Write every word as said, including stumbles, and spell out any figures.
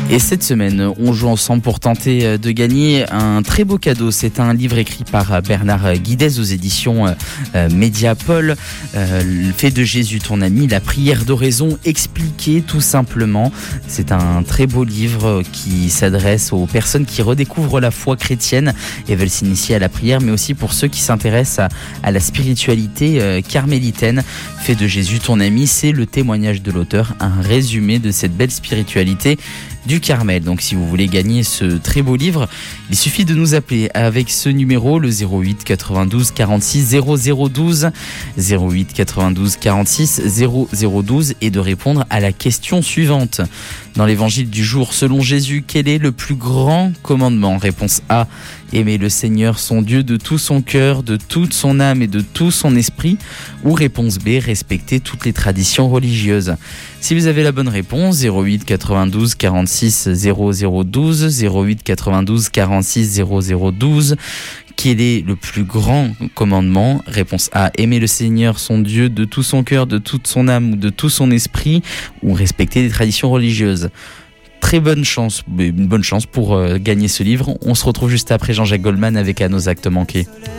Et cette semaine, on joue ensemble pour tenter de gagner un très beau cadeau. C'est un livre écrit par Bernard Guidez aux éditions Mediapol. Euh, Fais de Jésus ton ami, la prière d'oraison expliquée tout simplement. C'est un très beau livre qui s'adresse aux personnes qui redécouvrent la foi chrétienne et veulent s'initier à la prière, mais aussi pour ceux qui s'intéressent à, à la spiritualité euh, carmélitaine. Fais de Jésus ton ami, c'est le témoignage de l'auteur, un résumé de cette belle spiritualité du Carmel. Donc si vous voulez gagner ce très beau livre, il suffit de nous appeler avec ce numéro, le zéro huit quatre-vingt-douze quarante-six zéro zéro douze, zéro huit quatre-vingt-douze quarante-six zéro zéro douze, et de répondre à la question suivante. Dans l'évangile du jour, selon Jésus, quel est le plus grand commandement ? Réponse A, aimer le Seigneur son Dieu de tout son cœur, de toute son âme et de tout son esprit. Ou réponse B, respecter toutes les traditions religieuses. Si vous avez la bonne réponse, zéro huit quatre-vingt-douze quarante-six zéro zéro douze, zéro huit quatre-vingt-douze quarante-six zéro zéro douze. Quel est le plus grand commandement ? Réponse A, aimer le Seigneur son Dieu de tout son cœur, de toute son âme ou de tout son esprit, ou respecter les traditions religieuses. Très bonne chance, une bonne chance pour euh, gagner ce livre. On se retrouve juste après Jean-Jacques Goldman avec À nos actes manqués.